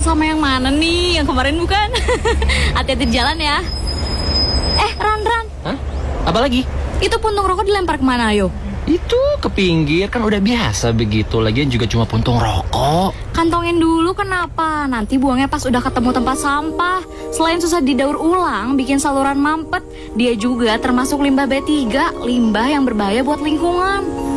sama yang mana nih? Yang kemarin bukan? Hati-hati di jalan ya. Ran. Hah? Apa lagi? Itu puntung rokok dilempar kemana, ayo? Itu ke pinggir, kan udah biasa begitu. Lagian juga cuma puntung rokok. Kantongin dulu kenapa? Nanti buangnya pas udah ketemu tempat sampah. Selain susah didaur ulang, bikin saluran mampet, dia juga termasuk limbah B3, limbah yang berbahaya buat lingkungan.